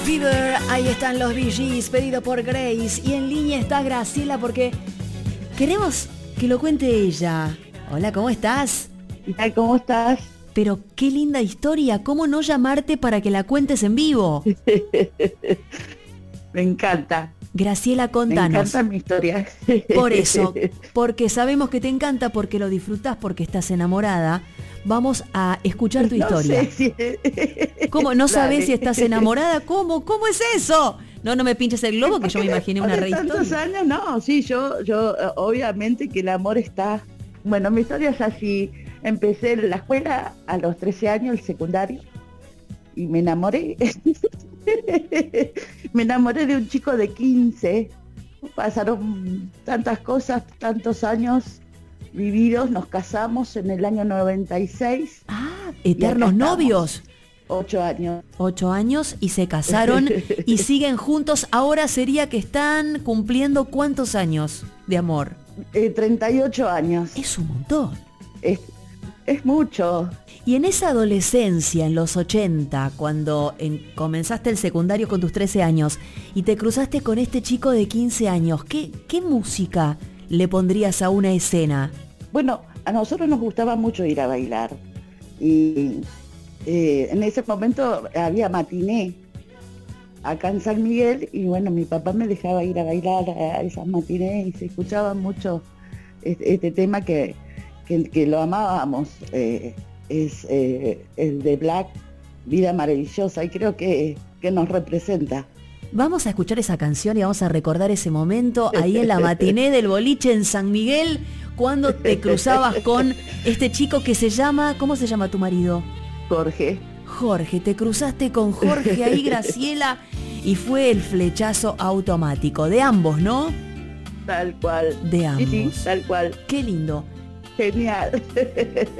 Fever, ahí están los Bee Gees, pedido por Grace. Y en línea está Graciela porque queremos que lo cuente ella. Hola, ¿cómo estás? ¿Qué tal? ¿Cómo estás? Pero qué linda historia, ¿cómo no llamarte para que la cuentes en vivo? Me encanta. Graciela, contanos. Me encanta mi historia. Por eso, porque sabemos que te encanta, porque lo disfrutás, porque estás enamorada. Vamos a escuchar tu historia. No sé si... ¿Cómo? ¿No sabés Dale. si estás enamorada? ¿Cómo? ¿Cómo es eso? No me pinches el globo, que yo me imaginé una re tantos historia. años, no, sí, yo obviamente que el amor está... Bueno, mi historia es así. Empecé en la escuela a los 13 años, el secundario, y me enamoré. Me enamoré de un chico de 15. Pasaron tantas cosas, tantos años vividos, nos casamos en el año 96. Ah, Y eternos acá estamos. novios. 8 años. 8 años y se casaron y siguen juntos. Ahora sería que están cumpliendo ¿cuántos años de amor? 38 años. Es un montón. Es mucho. Y en esa adolescencia, en los 80, cuando comenzaste el secundario con tus 13 años y te cruzaste con este chico de 15 años, ¿qué música le pondrías a una escena? Bueno, a nosotros nos gustaba mucho ir a bailar. Y en ese momento había matiné acá en San Miguel y bueno, mi papá me dejaba ir a bailar a esas matinés y se escuchaba mucho este tema que lo amábamos. Es el de Black, Vida Maravillosa, y creo que nos representa. Vamos a escuchar esa canción y vamos a recordar ese momento ahí en la matiné del boliche en San Miguel, cuando te cruzabas con este chico que se llama, ¿cómo se llama tu marido? Jorge. Jorge, te cruzaste con Jorge ahí, Graciela, y fue el flechazo automático de ambos, ¿no? Tal cual. De ambos. Sí, tal cual. Qué lindo. Genial.